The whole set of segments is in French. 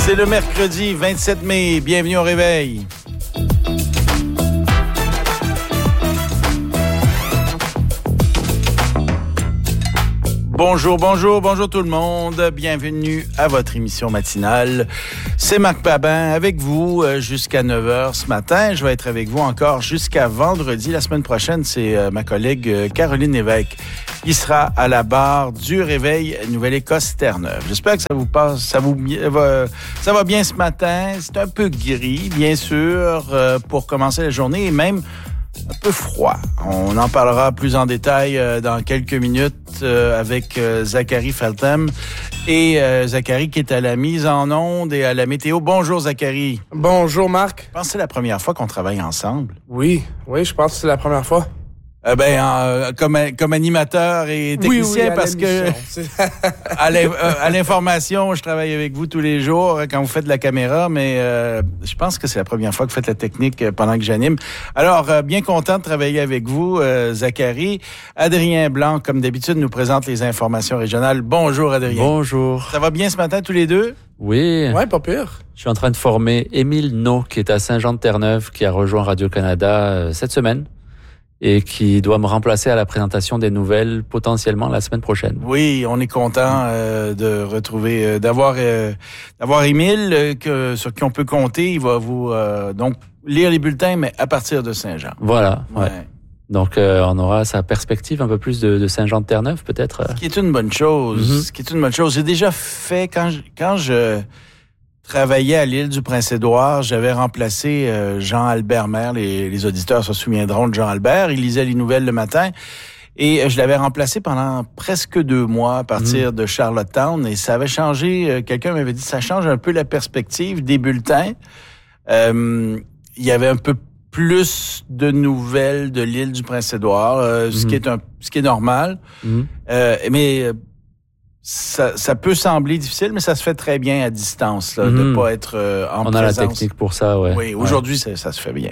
C'est le mercredi 27 mai. Bienvenue au réveil. Bonjour tout le monde. Bienvenue à votre émission matinale. C'est Marc Babin avec vous jusqu'à 9h ce matin. Je vais être avec vous encore jusqu'à vendredi. La semaine prochaine, c'est ma collègue Caroline Lévesque qui sera à la barre du Réveil Nouvelle-Écosse Terre-Neuve. J'espère que ça vous passe, ça va bien ce matin. C'est un peu gris, bien sûr, pour commencer la journée et même un peu froid. On en parlera plus en détail dans quelques minutes avec Zachary Feltham et Zachary qui est à la mise en onde et à la météo. Bonjour Zachary. Bonjour Marc. Je pense que c'est la première fois qu'on travaille ensemble. Oui, je pense que c'est la première fois. Comme animateur et technicien, oui, parce que à l'information, je travaille avec vous tous les jours quand vous faites de la caméra, mais je pense que c'est la première fois que vous faites la technique pendant que j'anime. Alors, bien content de travailler avec vous, Zachary. Adrien Blanc, comme d'habitude, nous présente les informations régionales. Bonjour Adrien. Bonjour. Ça va bien ce matin tous les deux? Oui. Ouais, pas pire. Je suis en train de former Émile No, qui est à Saint-Jean-de-Terre-Neuve, qui a rejoint Radio-Canada cette semaine et qui doit me remplacer à la présentation des nouvelles potentiellement la semaine prochaine. Oui, on est content de retrouver, d'avoir Émile sur qui on peut compter. Il va vous donc lire les bulletins, mais à partir de Saint-Jean. Voilà. Ouais. Donc on aura sa perspective un peu plus de Saint-Jean-de-Terre-Neuve peut-être. Ce qui est une bonne chose. J'ai déjà fait quand je travaillais à l'île du Prince-Édouard, j'avais remplacé Jean-Albert Maire. Les auditeurs se souviendront de Jean-Albert. Il lisait les nouvelles le matin. Et je l'avais remplacé pendant presque 2 mois à partir de Charlottetown. Et ça avait changé. Quelqu'un m'avait dit, ça change un peu la perspective des bulletins. Il y avait un peu plus de nouvelles de l'île du Prince-Édouard, ce qui est normal. Mais ça peut sembler difficile, mais ça se fait très bien à distance, là, de pas être en présence. On a la technique pour ça, ouais. Oui, aujourd'hui, ça se fait bien.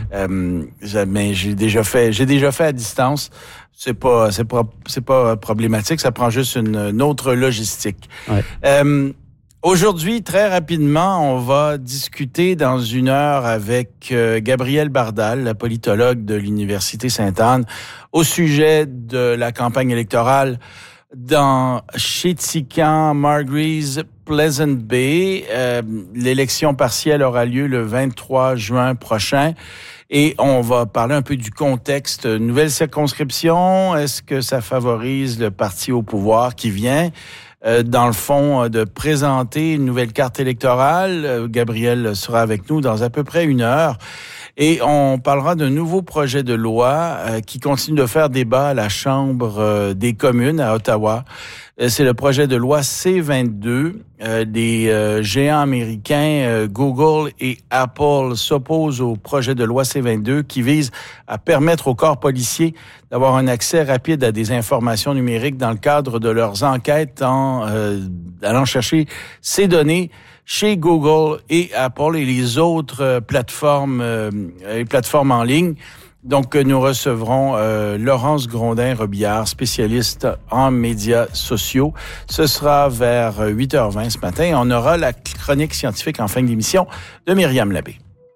Mais j'ai déjà fait à distance. C'est pas problématique. Ça prend juste une autre logistique. Ouais. Aujourd'hui, très rapidement, on va discuter dans 1 heure avec Gabrielle Bardal, la politologue de l'Université Sainte-Anne, au sujet de la campagne électorale dans Chéticamp, Margreaves, Pleasant Bay. L'élection partielle aura lieu le 23 juin prochain. Et on va parler un peu du contexte. Nouvelle circonscription, est-ce que ça favorise le parti au pouvoir qui vient? Dans le fond, de présenter une nouvelle carte électorale. Gabriel sera avec nous dans à peu près 1 heure. Et on parlera d'un nouveau projet de loi qui continue de faire débat à la Chambre des communes à Ottawa. C'est le projet de loi C-22. Des géants américains, Google et Apple, s'opposent au projet de loi C-22 qui vise à permettre aux corps policiers d'avoir un accès rapide à des informations numériques dans le cadre de leurs enquêtes en allant chercher ces données chez Google et Apple et les autres plateformes en ligne. Donc, nous recevrons Laurence Grondin-Robillard, spécialiste en médias sociaux. Ce sera vers 8h20 ce matin. Et on aura la chronique scientifique en fin d'émission de Myriam Labbé.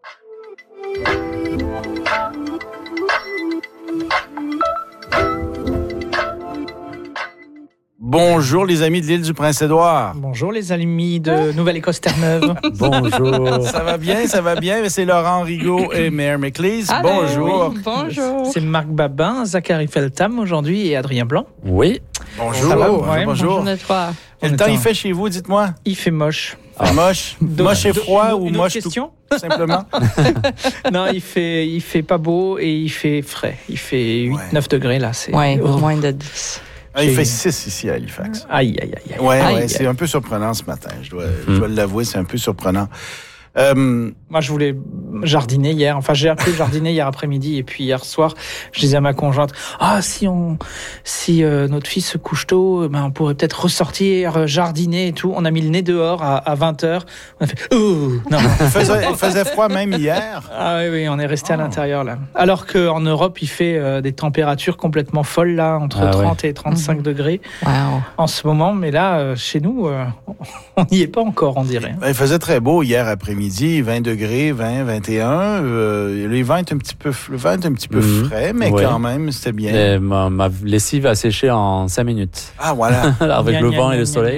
Bonjour les amis de l'île du Prince-Édouard. Bonjour les amis de Nouvelle-Écosse Terre-Neuve. Bonjour. Ça va bien. C'est Laurent Rigaud et Mère McLeese. Bonjour. Oui, bonjour. C'est Marc Babin, Zachary Feltham aujourd'hui et Adrien Blanc. Oui. Bonjour. Ça va? Bonjour les trois. Quel temps il fait chez vous, dites-moi? Il fait moche. Moche? Moche et froid ou une moche question? tout simplement? Non, il fait pas beau et il fait frais. Il fait 8-9 degrés là. Oui, moins de 10. Il fait 6 ici à Halifax. Aïe. Ouais, c'est un peu surprenant ce matin. Je dois l'avouer, c'est un peu surprenant. Moi, je voulais jardiner hier. Enfin, j'ai appelé jardiner hier après-midi et puis hier soir, je disais à ma conjointe, si notre fils se couche tôt, on pourrait peut-être ressortir jardiner et tout. On a mis le nez dehors à 20h. On a fait non. Il faisait froid même hier. Ah oui, on est resté à l'intérieur là. Alors qu'en Europe, il fait des températures complètement folles là, entre 30 et 35 degrés en ce moment. Mais là, chez nous, on n'y est pas encore, on dirait. Il faisait très beau hier après-midi, 20 degrés, 20, 21. Le vent est un petit peu frais, mais quand même, c'était bien. Et ma lessive a séché en 5 minutes. Ah, voilà. Avec le vent et le soleil.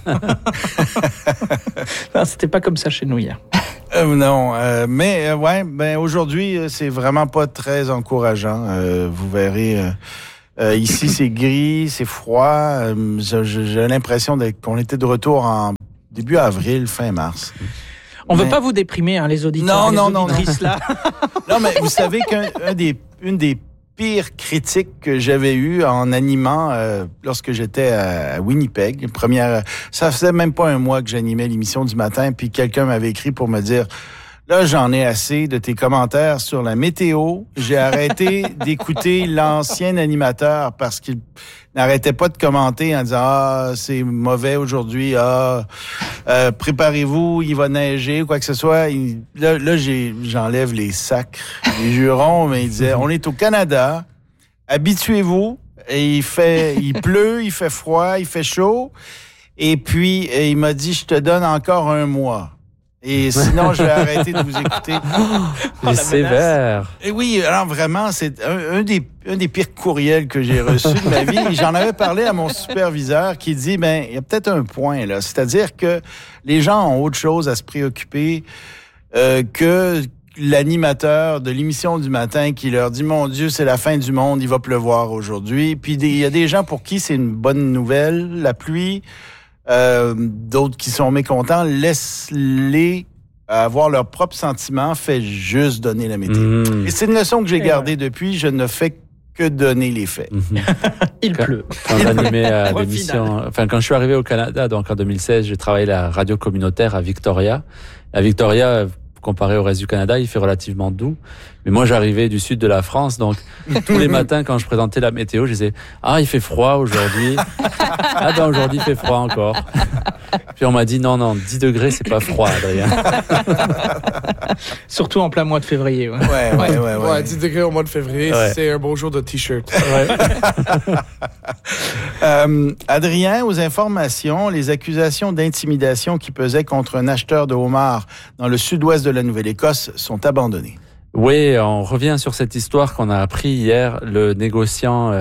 Non, c'était pas comme ça chez nous hier. Non, mais aujourd'hui, c'est vraiment pas très encourageant. Vous verrez... ici, c'est gris, c'est froid. J'ai l'impression qu'on était de retour en début avril, fin mars. On veut pas vous déprimer, les auditeurs et les auditrices, là. Non, mais vous savez qu'une des pires critiques que j'avais eues en animant lorsque j'étais à Winnipeg, ça faisait même pas un mois que j'animais l'émission du matin, puis quelqu'un m'avait écrit pour me dire... Là, j'en ai assez de tes commentaires sur la météo. J'ai arrêté d'écouter l'ancien animateur parce qu'il n'arrêtait pas de commenter en disant « c'est mauvais aujourd'hui. Préparez-vous, il va neiger » ou quoi que ce soit. Là, j'enlève les sacres, les jurons, mais il disait « On est au Canada. Habituez-vous. » Et il pleut, il fait froid, il fait chaud. Et puis, il m'a dit « Je te donne encore un mois. » Et sinon, je vais arrêter de vous écouter. Les sévères. Et oui, alors vraiment, c'est un des pires courriels que j'ai reçus de ma vie. J'en avais parlé à mon superviseur qui dit, il y a peut-être un point là. C'est-à-dire que les gens ont autre chose à se préoccuper que l'animateur de l'émission du matin qui leur dit, mon Dieu, c'est la fin du monde, il va pleuvoir aujourd'hui. Puis il y a des gens pour qui c'est une bonne nouvelle, la pluie. D'autres qui sont mécontents, laisse-les avoir leurs propres sentiments, fais juste donner la météo. Et c'est une leçon que j'ai gardée depuis, je ne fais que donner les faits. Il pleut. Quand j'animais à l'émission, quand je suis arrivé au Canada, donc en 2016, j'ai travaillé à la radio communautaire à Victoria. À Victoria, comparé au reste du Canada, il fait relativement doux. Mais moi, j'arrivais du sud de la France, donc tous les matins, quand je présentais la météo, je disais « il fait froid aujourd'hui. » Aujourd'hui, il fait froid encore. Puis on m'a dit « Non, 10 degrés, c'est pas froid, Adrien. » Surtout en plein mois de février. Ouais, 10 degrés au mois de février, c'est un beau jour de T-shirt. Adrien, aux informations, les accusations d'intimidation qui pesaient contre un acheteur de homards dans le sud-ouest de la Nouvelle-Écosse sont abandonnées. Oui, on revient sur cette histoire qu'on a appris hier, le négociant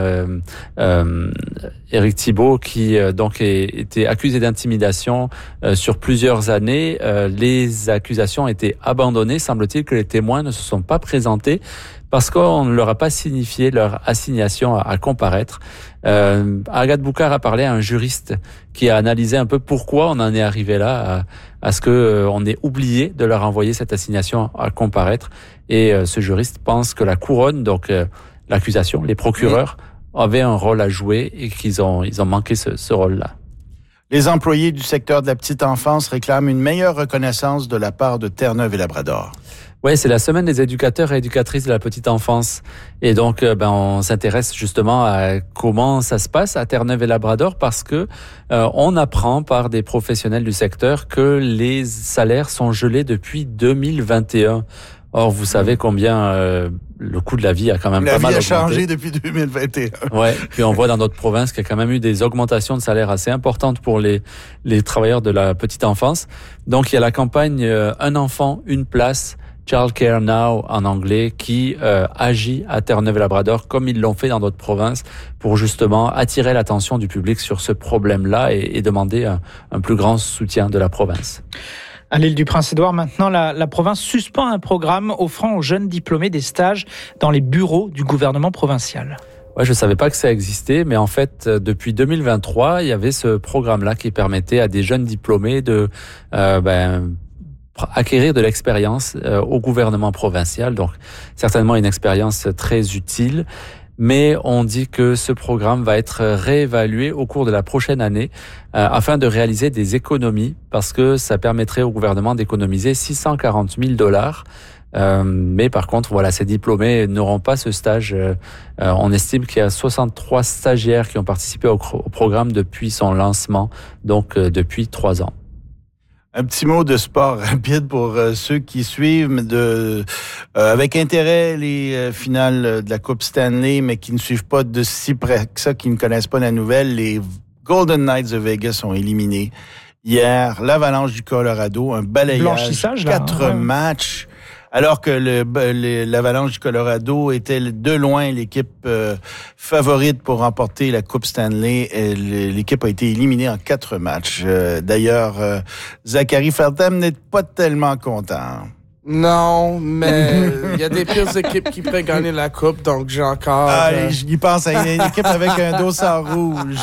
Éric Thibault qui donc était accusé d'intimidation sur plusieurs années. Les accusations ont été abandonnées. Semble-t-il que les témoins ne se sont pas présentés parce qu'on ne leur a pas signifié leur assignation à comparaître. Agathe Boucard a parlé à un juriste qui a analysé un peu pourquoi on en est arrivé là, à ce que on ait oublié de leur envoyer cette assignation à comparaître. Et ce juriste pense que la couronne, donc l'accusation, les procureurs, avaient un rôle à jouer et qu'ils ont manqué ce rôle-là. Les employés du secteur de la petite enfance réclament une meilleure reconnaissance de la part de Terre-Neuve et Labrador. Oui, c'est la semaine des éducateurs et éducatrices de la petite enfance. Et donc, on s'intéresse justement à comment ça se passe à Terre-Neuve et Labrador parce que on apprend par des professionnels du secteur que les salaires sont gelés depuis 2021. Or, vous savez combien le coût de la vie a quand même pas mal augmenté. La vie a changé depuis 2021. Ouais. Puis on voit dans notre province qu'il y a quand même eu des augmentations de salaire assez importantes pour les travailleurs de la petite enfance. Donc, il y a la campagne Un enfant, une place, Child Care Now en anglais, qui agit à Terre-Neuve et Labrador comme ils l'ont fait dans d'autres provinces pour justement attirer l'attention du public sur ce problème-là et demander un plus grand soutien de la province. À l'île du Prince-Édouard, maintenant, la province suspend un programme offrant aux jeunes diplômés des stages dans les bureaux du gouvernement provincial. Ouais, je savais pas que ça existait, mais en fait, depuis 2023, il y avait ce programme-là qui permettait à des jeunes diplômés de acquérir de l'expérience au gouvernement provincial. Donc, certainement une expérience très utile. mais on dit que ce programme va être réévalué au cours de la prochaine année afin de réaliser des économies, parce que ça permettrait au gouvernement d'économiser $640,000. Mais par contre, voilà, ces diplômés n'auront pas ce stage. On estime qu'il y a 63 stagiaires qui ont participé au programme depuis son lancement, donc depuis 3 ans. Un petit mot de sport rapide pour ceux qui suivent avec intérêt les finales de la Coupe Stanley, mais qui ne suivent pas de si près que ça, qui ne connaissent pas la nouvelle. Les Golden Knights de Vegas sont éliminés hier. L'Avalanche du Colorado, un balayage, 4 matchs. Alors que l'Avalanche du Colorado était de loin l'équipe favorite pour remporter la Coupe Stanley, l'équipe a été éliminée en 4 matchs. D'ailleurs, Zachary Feltham n'est pas tellement content. Non, mais il y a des pires équipes qui pourraient gagner la coupe, donc j'ai encore... Il pense à une équipe avec un dossard rouge.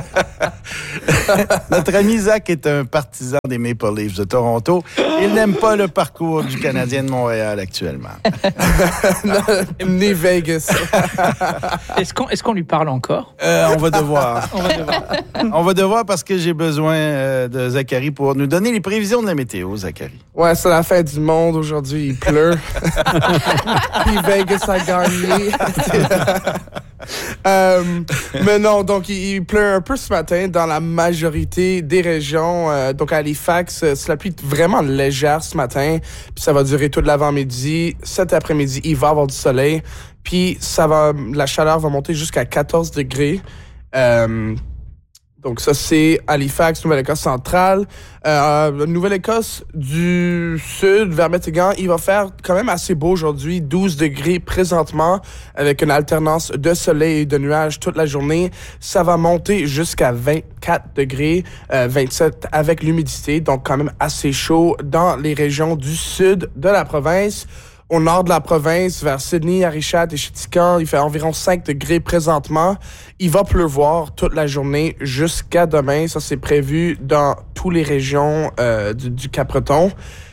Notre ami Zach est un partisan des Maple Leafs de Toronto. Il n'aime pas le parcours du Canadien de Montréal actuellement. Ni Vegas. Est-ce qu'on lui parle encore? On va devoir. On va devoir parce que j'ai besoin de Zachary pour nous donner les prévisions de la météo, Zachary. Ouais, c'est la fin du monde aujourd'hui. Il pleut. Puis Vegas a gagné. Mais non, donc il pleut un peu ce matin dans la majorité des régions. Donc à Halifax, c'est la pluie vraiment légère ce matin. Puis ça va durer tout l'avant-midi. Cet après-midi, il va y avoir du soleil. Puis la chaleur va monter jusqu'à 14 degrés. Donc ça, c'est Halifax, Nouvelle-Écosse centrale. Nouvelle-Écosse du sud, vers Métégan, il va faire quand même assez beau aujourd'hui. 12 degrés présentement, avec une alternance de soleil et de nuages toute la journée. Ça va monter jusqu'à 24 degrés, 27 avec l'humidité. Donc quand même assez chaud dans les régions du sud de la province. Au nord de la province, vers Sydney, Arichat et Chitikan, il fait environ 5 degrés présentement. Il va pleuvoir toute la journée jusqu'à demain. Ça, c'est prévu dans toutes les régions du Cap-Breton.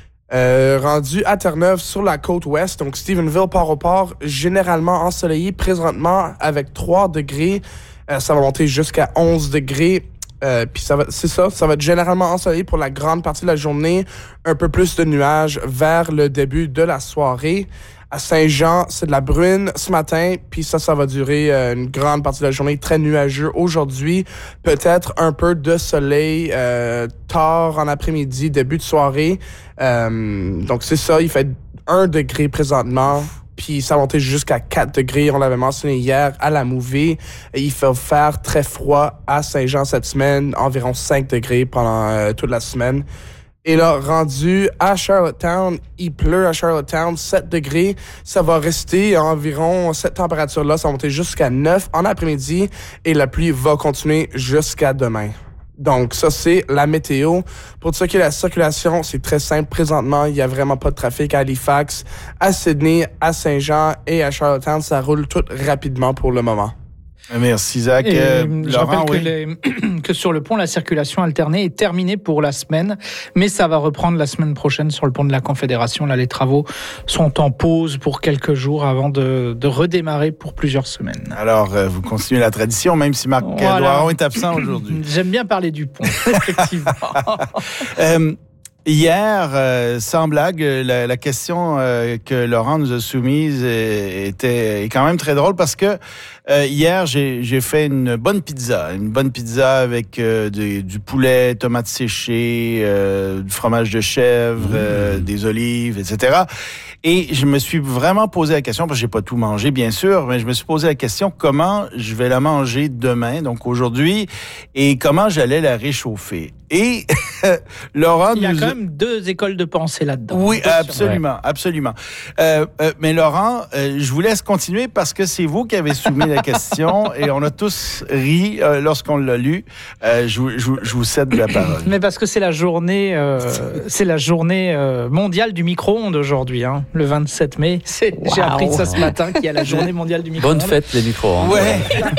Rendu à Terre-Neuve sur la côte ouest, donc Stephenville, Port-au-Port, généralement ensoleillé présentement avec 3 degrés. Ça va monter jusqu'à 11 degrés. Puis ça va être généralement ensoleillé pour la grande partie de la journée, un peu plus de nuages vers le début de la soirée. À Saint-Jean, c'est de la bruine ce matin, puis ça va durer une grande partie de la journée, très nuageux aujourd'hui. Peut-être un peu de soleil tard en après-midi, début de soirée. Donc c'est ça, il fait 1 degré présentement. Puis ça a monté jusqu'à 4 degrés. On l'avait mentionné hier à la Mouvée. Il fait faire très froid à Saint-Jean cette semaine, environ 5 degrés pendant toute la semaine. Et là, rendu à Charlottetown, il pleut à Charlottetown, 7 degrés. Ça va rester environ cette température-là. Ça va monter jusqu'à 9 en après-midi. Et la pluie va continuer jusqu'à demain. Donc, ça, c'est la météo. Pour ce qui est de la circulation, c'est très simple. Présentement, il n'y a vraiment pas de trafic à Halifax, à Sydney, à Saint-Jean et à Charlottetown. Ça roule tout rapidement pour le moment. Merci, Zach. Je rappelle que sur le pont, la circulation alternée est terminée pour la semaine, mais ça va reprendre la semaine prochaine sur le pont de la Confédération. Là, les travaux sont en pause pour quelques jours avant de redémarrer pour plusieurs semaines. Alors, vous continuez la tradition, même si Marc Doiron est absent aujourd'hui. J'aime bien parler du pont, effectivement. Hier, sans blague, la question que Laurent nous a soumise est quand même très drôle parce que hier, j'ai fait une bonne pizza avec du poulet, tomates séchées, du fromage de chèvre, des olives, etc. Et je me suis vraiment posé la question, parce que j'ai pas tout mangé, bien sûr, mais je me suis posé la question comment je vais la manger demain, donc aujourd'hui, et comment j'allais la réchauffer. Et Laurent il y a quand même 2 écoles de pensée là-dedans. Oui, absolument. Mais Laurent, je vous laisse continuer parce que c'est vous qui avez soumis la question et on a tous ri lorsqu'on l'a lu. Je vous cède la parole. Mais parce que c'est la journée mondiale du micro-ondes aujourd'hui, hein, le 27 mai. J'ai appris ça ce matin qu'il y a la journée mondiale du micro-ondes. Bonne fête les micro-ondes. Ouais.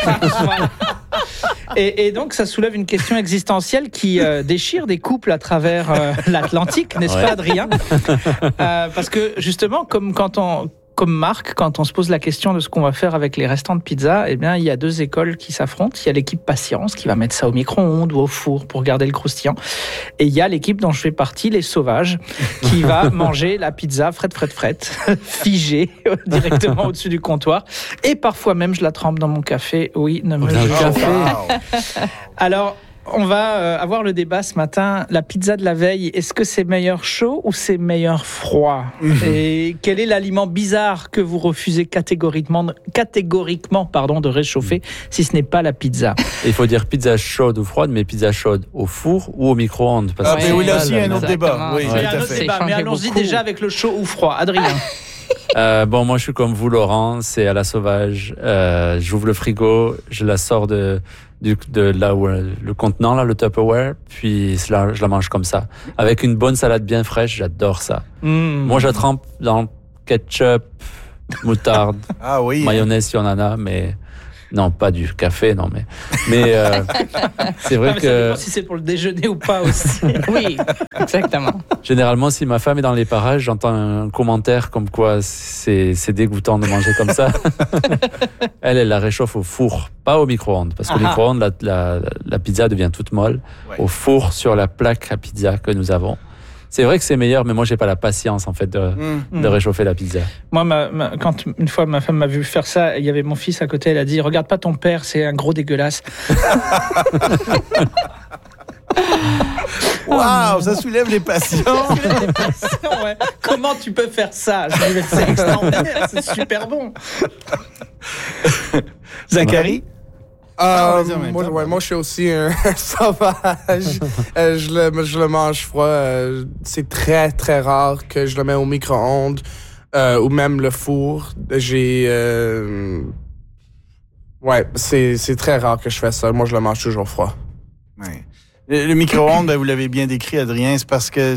Et donc, ça soulève une question existentielle qui déchire des couples à travers l'Atlantique, n'est-ce pas, Adrien? Parce que, justement, comme quand comme Marc, quand on se pose la question de ce qu'on va faire avec les restants de pizza, eh bien, il y a deux écoles qui s'affrontent. Il y a l'équipe patience qui va mettre ça au micro-ondes ou au four pour garder le croustillant. Et il y a l'équipe dont je fais partie, les sauvages, qui va manger la pizza frette, figée directement au-dessus du comptoir. Et parfois même, je la trempe dans mon café. Oui, ne me jugez pas. Alors, on va avoir le débat ce matin. La pizza de la veille, est-ce que c'est meilleur chaud ou c'est meilleur froid ? Et quel est l'aliment bizarre que vous refusez catégoriquement de réchauffer si ce n'est pas la pizza ? Il faut dire pizza chaude ou froide, mais pizza chaude au four ou au micro-ondes. Parce que oui, là aussi, il y a un autre débat. Oui, il y a un autre débat, mais allons-y déjà avec le chaud ou froid. Adrien. Bon, moi je suis comme vous, Laurent, c'est à la sauvage. J'ouvre le frigo, je la sors de là où le contenant, là, le Tupperware, puis je la mange comme ça. Avec une bonne salade bien fraîche, j'adore ça. Moi, je la trempe dans ketchup, moutarde, mayonnaise si on en a, mais non, pas du café, non, mais c'est vrai que... Ça dépend si c'est pour le déjeuner ou pas aussi. Oui, exactement. Généralement, si ma femme est dans les parages, j'entends un commentaire comme quoi c'est dégoûtant de manger comme ça. Elle la réchauffe au four, pas au micro-ondes, parce que au micro-ondes, la pizza devient toute molle. Ouais. Au four, sur la plaque à pizza que nous avons. C'est vrai que c'est meilleur, mais moi, j'ai pas la patience, en fait, de réchauffer la pizza. Moi, quand une fois ma femme m'a vu faire ça, il y avait mon fils à côté, elle a dit « Regarde pas ton père, c'est un gros dégueulasse. » Waouh, ça soulève les passions. Ouais. Comment tu peux faire ça ? Je dis, c'est extraordinaire, c'est super bon. Zachary ? Moi, je suis aussi un sauvage. Je le mange froid. C'est très, très rare que je le mets au micro-ondes ou même le four. C'est très rare que je fais ça. Moi, je le mange toujours froid. Ouais. Le micro-ondes, vous l'avez bien décrit, Adrien, c'est parce que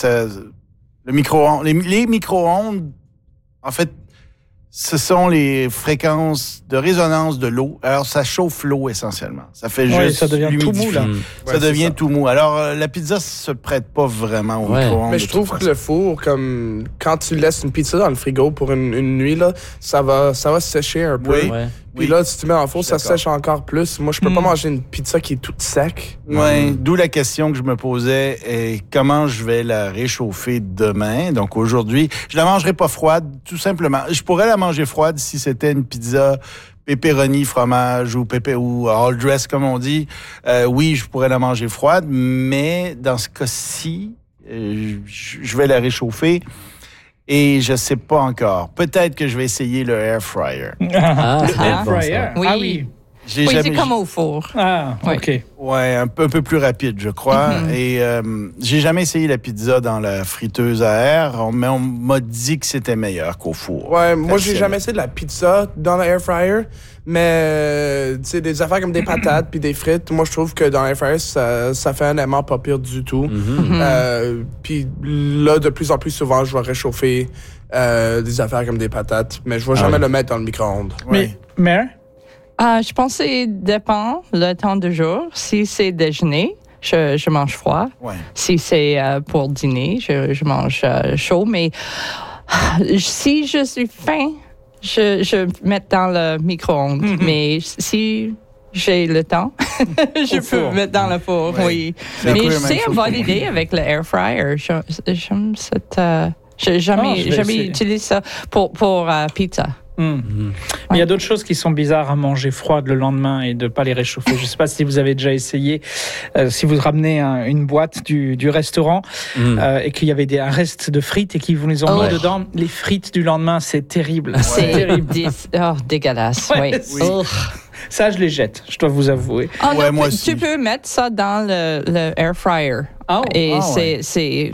le micro-ondes, les micro-ondes, en fait, ce sont les fréquences de résonance de l'eau. Alors, ça chauffe l'eau essentiellement. Ça fait juste ça devient tout mou, là. Ça devient tout mou. Alors, la pizza se prête pas vraiment au micro-ondes. Mais je trouve que le four, comme quand tu laisses une pizza dans le frigo pour une nuit, là, ça va sécher un peu. Oui. Ouais. Puis là, si tu mets en four, ça sèche encore plus. Moi, je peux pas manger une pizza qui est toute sec. Oui, d'où la question que je me posais est comment je vais la réchauffer demain. Donc aujourd'hui, je la mangerai pas froide, tout simplement. Je pourrais la manger froide si c'était une pizza pepperoni, fromage ou all dress comme on dit. Oui, je pourrais la manger froide, mais dans ce cas-ci, je vais la réchauffer. Et je sais pas encore. Peut-être que je vais essayer le air fryer. Le air fryer? Oui. Ah oui. C'est comme au four. Ah, OK. Ouais, un peu plus rapide, je crois. Et j'ai jamais essayé la pizza dans la friteuse à air, mais on m'a dit que c'était meilleur qu'au four. Ouais, moi, j'ai jamais essayé de la pizza dans l'air fryer, mais tu sais, des affaires comme des patates puis des frites, moi, je trouve que dans l'air fryer, ça fait un aimant pas pire du tout. Puis là, de plus en plus souvent, je vais réchauffer des affaires comme des patates, mais je vais jamais le mettre dans le micro-ondes. Mais, Mère? Je pense que ça dépend le temps du jour. Si c'est déjeuner, je mange froid. Ouais. Si c'est pour dîner, je mange chaud. Mais si je suis faim, je mets dans le micro-ondes. Mais si j'ai le temps, je peux mettre dans le four. Oui. Mais c'est une bonne idée avec le air fryer. J'aime cette. J'ai jamais utilisé ça pour pizza. Mais il y a d'autres choses qui sont bizarres à manger froides le lendemain et de ne pas les réchauffer. Je ne sais pas si vous avez déjà essayé, si vous ramenez une boîte du restaurant et qu'il y avait un reste de frites et qu'ils vous les ont mis dedans, les frites du lendemain, c'est terrible. C'est terrible. Dégueulasse. Ouais, oui. Ça, je les jette, je dois vous avouer. Moi aussi. Tu peux mettre ça dans le air fryer. C'est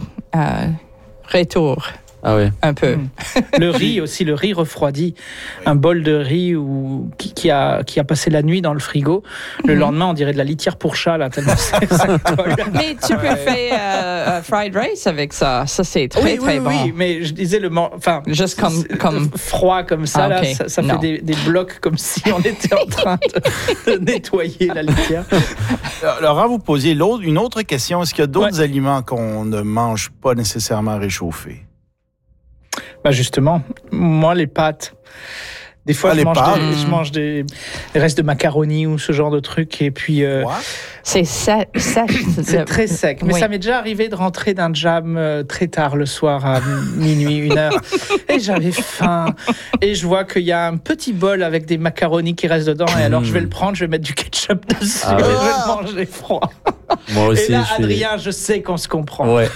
retour. Ah oui. Un peu. Le riz aussi, le riz refroidi. Un bol de riz qui a passé la nuit dans le frigo. Le lendemain, on dirait de la litière pour chat, là, tellement ça colle. Mais tu peux faire fried rice avec ça. Ça, c'est très bon. Oui, mais je disais juste comme froid comme ça, là, ça fait des blocs comme si on était en train de nettoyer la litière. Laurent, vous posiez une autre question. Est-ce qu'il y a d'autres aliments qu'on ne mange pas nécessairement réchauffés? Bah justement, moi les pâtes. Des fois, je mange des restes de macaroni ou ce genre de trucs. Et puis, c'est sec. C'est très sec. Mais ça m'est déjà arrivé de rentrer d'un jam très tard le soir, à minuit, 1h. Et j'avais faim. Et je vois qu'il y a un petit bol avec des macaronis qui restent dedans. Et alors, je vais le prendre, je vais mettre du ketchup dessus. Et je vais le manger froid. Moi aussi. Et là, Adrien, je sais qu'on se comprend. Ouais.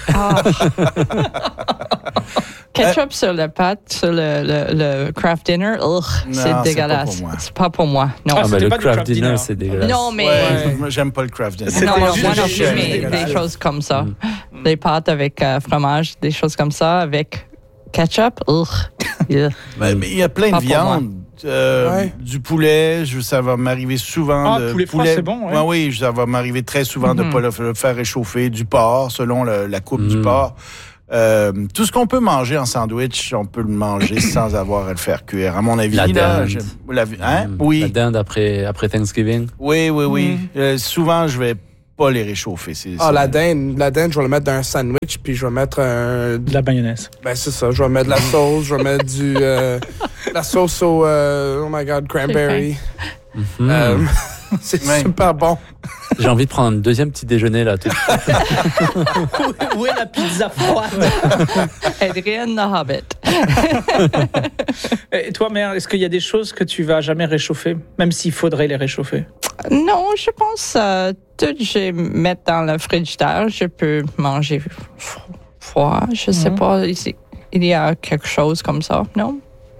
Ketchup sur la pâte, sur le craft dinner, c'est dégueulasse. C'est pas pour moi. Non. Le craft dinner, c'est dégueulasse. Non, mais moi, j'aime pas le craft dinner. Non, moi non plus, mais des choses comme ça. Des pâtes avec fromage, des choses comme ça, avec ketchup, Mais il y a plein de viandes. Du poulet, ça va m'arriver souvent. Poulet froid, c'est bon. Oui, ça va m'arriver très souvent de ne pas le faire réchauffer. Du porc, selon la coupe du porc. Tout ce qu'on peut manger en sandwich, on peut le manger sans avoir à le faire cuire. À mon avis, la dinde. Oui. La dinde après Thanksgiving. Oui. Souvent, je vais pas les réchauffer. La dinde, je vais le mettre dans un sandwich, puis je vais mettre de la mayonnaise. Ben, c'est ça. Je vais mettre de la sauce, je vais mettre la sauce au, oh my God, cranberry. C'est super bon. J'ai envie de prendre un deuxième petit déjeuner, là, tout de suite. Où est la pizza froide? Adrien the Hobbit. Et toi, Mère, est-ce qu'il y a des choses que tu vas jamais réchauffer, même s'il faudrait les réchauffer? Non, je pense tout je vais mettre dans le frigidaire. Je peux manger froid. Je sais pas. Il y a quelque chose comme ça. Non?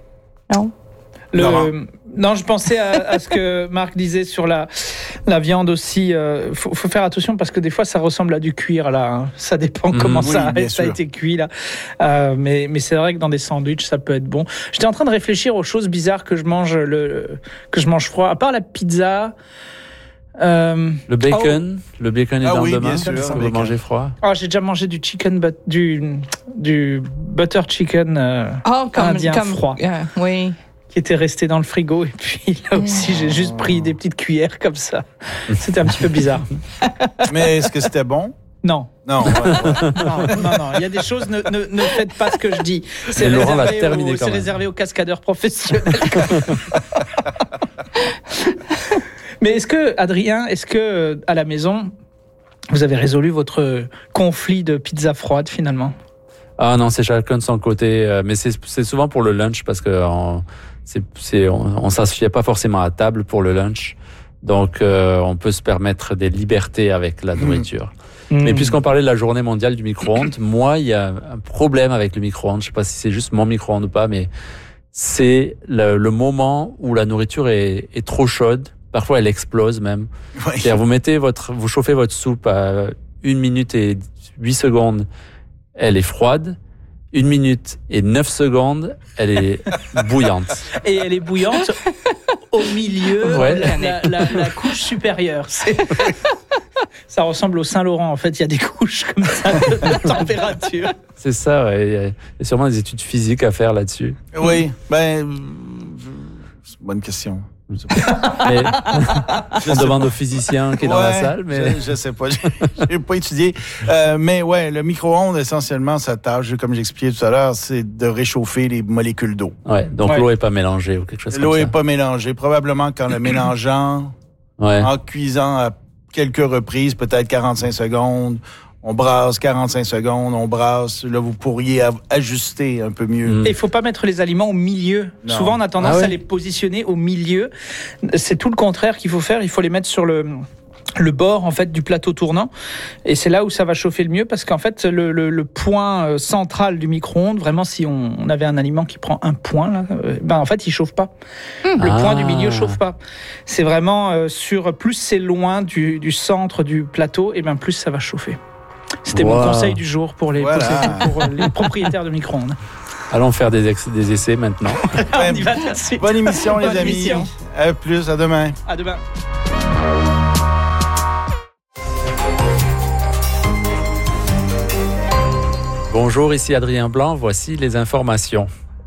Non, je pensais à ce que Marc disait sur la viande aussi. Faut faire attention parce que des fois, ça ressemble à du cuir, là. Hein. Ça dépend comment ça a été cuit, là. Mais c'est vrai que dans des sandwichs, ça peut être bon. J'étais en train de réfléchir aux choses bizarres que je mange froid. À part la pizza... le bacon est dans le demain, sûr, vous mangez froid. J'ai déjà mangé du chicken, du butter chicken indien froid. Oui. Qui était resté dans le frigo. Et puis là aussi, j'ai juste pris des petites cuillères comme ça. C'était un petit peu bizarre. Mais est-ce que c'était bon? Non. Non. Non. Il y a des choses, ne faites pas ce que je dis. C'est réservé aux cascadeurs professionnels. Mais est-ce que, Adrien, à la maison, vous avez résolu votre conflit de pizza froide finalement? Ah non, c'est chacun de son côté. Mais c'est souvent pour le lunch parce que on s'assied pas forcément à table pour le lunch. Donc, on peut se permettre des libertés avec la nourriture. Mais puisqu'on parlait de la journée mondiale du micro-ondes, moi, il y a un problème avec le micro-ondes. Je sais pas si c'est juste mon micro-ondes ou pas, mais c'est le moment où la nourriture est trop chaude. Parfois, elle explose même. Oui. C'est-à-dire, vous chauffez votre soupe à 1 minute et 8 secondes. Elle est froide. 1 minute et 9 secondes, elle est bouillante. Et elle est bouillante au milieu, la couche supérieure. Ça ressemble au Saint-Laurent, en fait. Il y a des couches comme ça de température. C'est ça, ouais. Il y a sûrement des études physiques à faire là-dessus. Oui, c'est une bonne question. Mais on demande au physicien qui est dans la salle. Mais... Je sais pas, j'ai pas étudié. Mais le micro-ondes, essentiellement, sa tâche, comme j'expliquais tout à l'heure, c'est de réchauffer les molécules d'eau. Donc l'eau est pas mélangée ou quelque chose comme ça. L'eau est pas mélangée. Probablement qu'en le mélangeant, en cuisant à quelques reprises, peut-être 45 secondes, on brasse 45 secondes, on brasse. Là, vous pourriez ajuster un peu mieux. Et il faut pas mettre les aliments au milieu. Non. Souvent, on a tendance à les positionner au milieu. C'est tout le contraire qu'il faut faire. Il faut les mettre sur le bord, en fait, du plateau tournant. Et c'est là où ça va chauffer le mieux parce qu'en fait, le point central du micro-ondes, vraiment, si on avait un aliment qui prend un point, là, en fait, il chauffe pas. Le point du milieu chauffe pas. C'est vraiment plus c'est loin du centre du plateau, et plus ça va chauffer. C'était mon conseil du jour pour les propriétaires de micro-ondes. Allons faire des essais maintenant. On y va tout de suite. Bonne émission, les amis. À plus, à demain. À demain. Bonjour, ici Adrien Blanc. Voici les informations.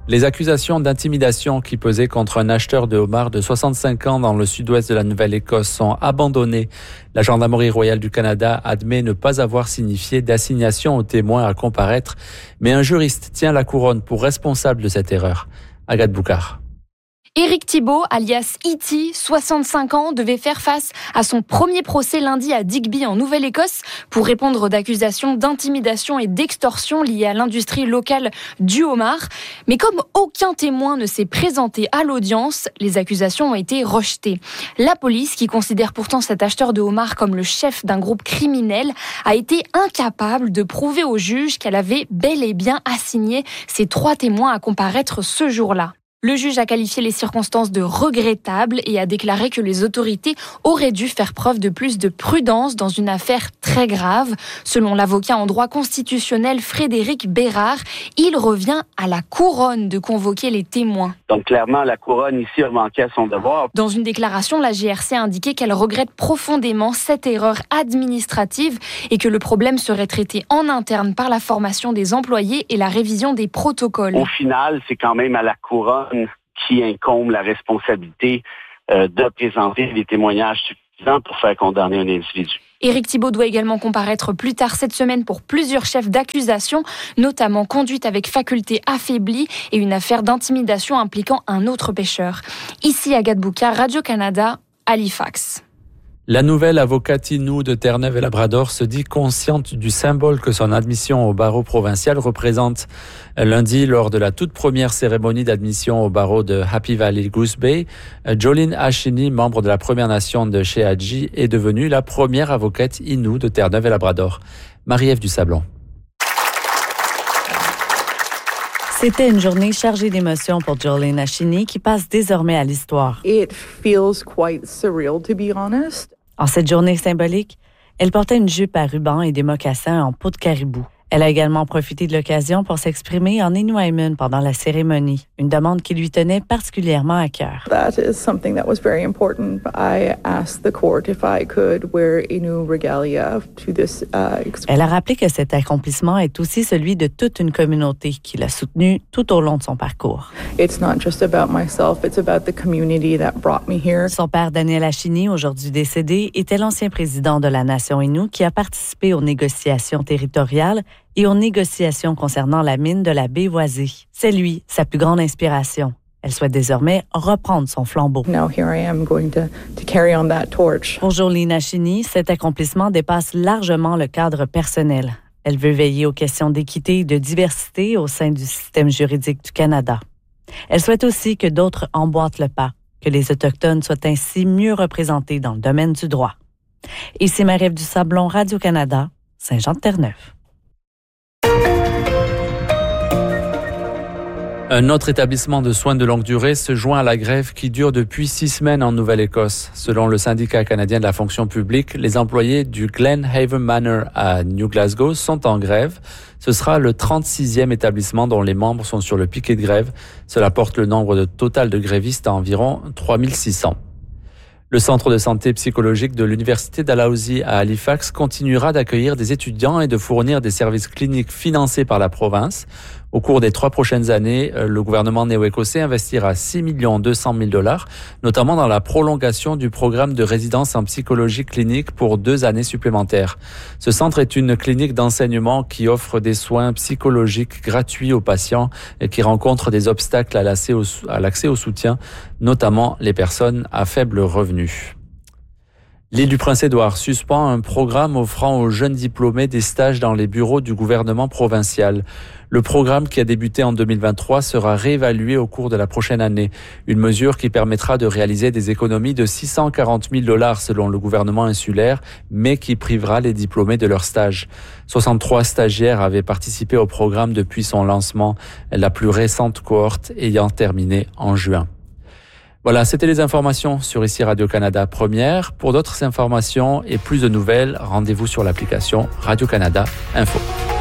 Les accusations d'intimidation qui pesaient contre un acheteur de homards de 65 ans dans le sud-ouest de la Nouvelle-Écosse sont abandonnées. La Gendarmerie royale du Canada admet ne pas avoir signifié d'assignation aux témoins à comparaître, mais un juriste tient la couronne pour responsable de cette erreur. Agathe Boucard. Éric Thibault, alias E.T., 65 ans, devait faire face à son premier procès lundi à Digby en Nouvelle-Écosse pour répondre d'accusations d'intimidation et d'extorsion liées à l'industrie locale du homard. Mais comme aucun témoin ne s'est présenté à l'audience, les accusations ont été rejetées. La police, qui considère pourtant cet acheteur de homard comme le chef d'un groupe criminel, a été incapable de prouver au juge qu'elle avait bel et bien assigné ces 3 témoins à comparaître ce jour-là. Le juge a qualifié les circonstances de regrettables et a déclaré que les autorités auraient dû faire preuve de plus de prudence dans une affaire très grave. Selon l'avocat en droit constitutionnel Frédéric Bérard, il revient à la couronne de convoquer les témoins. Donc clairement, la couronne ici a manqué à son devoir. Dans une déclaration, la GRC a indiqué qu'elle regrette profondément cette erreur administrative et que le problème serait traité en interne par la formation des employés et la révision des protocoles. Au final, c'est quand même à la couronne qui incombe la responsabilité de présenter des témoignages suffisants pour faire condamner un individu. Éric Thibault doit également comparaître plus tard cette semaine pour plusieurs chefs d'accusation, notamment conduite avec faculté affaiblie et une affaire d'intimidation impliquant un autre pêcheur. Ici Agathe Boucard, Radio-Canada, Halifax. La nouvelle avocate Innu de Terre-Neuve et Labrador se dit consciente du symbole que son admission au barreau provincial représente. Lundi, lors de la toute première cérémonie d'admission au barreau de Happy Valley Goose Bay, Jolene Ashini, membre de la Première Nation de Sheadji, est devenue la première avocate Innu de Terre-Neuve et Labrador. Marie-Ève Dusablon. C'était une journée chargée d'émotions pour Jolene Ashini qui passe désormais à l'histoire. It feels quite surreal, to be honest. En cette journée symbolique, elle portait une jupe à ruban et des mocassins en peau de caribou. Elle a également profité de l'occasion pour s'exprimer en Inuaimun pendant la cérémonie, une demande qui lui tenait particulièrement à cœur. That is something that was very important. I asked the court if I could wear Innu regalia to this. Elle a rappelé que cet accomplissement est aussi celui de toute une communauté qui l'a soutenue tout au long de son parcours. It's not just about myself, it's about the community that brought me here. Son père Daniel Ashini, aujourd'hui décédé, était l'ancien président de la nation Innu qui a participé aux négociations territoriales et aux négociations concernant la mine de la baie Voisée. C'est lui, sa plus grande inspiration. Elle souhaite désormais reprendre son flambeau. Now here I am going to carry on that torch. Pour Jolene Ashini, cet accomplissement dépasse largement le cadre personnel. Elle veut veiller aux questions d'équité et de diversité au sein du système juridique du Canada. Elle souhaite aussi que d'autres emboîtent le pas, que les Autochtones soient ainsi mieux représentés dans le domaine du droit. Ici Marie-Ève Dusablon, Radio-Canada, Saint-Jean-de-Terre-Neuve. Un autre établissement de soins de longue durée se joint à la grève qui dure depuis 6 semaines en Nouvelle-Écosse. Selon le syndicat canadien de la fonction publique, les employés du Glen Haven Manor à New Glasgow sont en grève. Ce sera le 36e établissement dont les membres sont sur le piquet de grève. Cela porte le nombre total de grévistes à environ 3600. Le centre de santé psychologique de l'Université Dalhousie à Halifax continuera d'accueillir des étudiants et de fournir des services cliniques financés par la province. Au cours des 3 prochaines années, le gouvernement néo-écossais investira 6 200 000 $, notamment dans la prolongation du programme de résidence en psychologie clinique pour 2 années supplémentaires. Ce centre est une clinique d'enseignement qui offre des soins psychologiques gratuits aux patients et qui rencontrent des obstacles à l'accès au soutien, notamment les personnes à faible revenu. L'île du Prince-Édouard suspend un programme offrant aux jeunes diplômés des stages dans les bureaux du gouvernement provincial. Le programme qui a débuté en 2023 sera réévalué au cours de la prochaine année. Une mesure qui permettra de réaliser des économies de 640 000 $ selon le gouvernement insulaire, mais qui privera les diplômés de leur stage. 63 stagiaires avaient participé au programme depuis son lancement, la plus récente cohorte ayant terminé en juin. Voilà, c'était les informations sur ici Radio-Canada Première. Pour d'autres informations et plus de nouvelles, rendez-vous sur l'application Radio-Canada Info.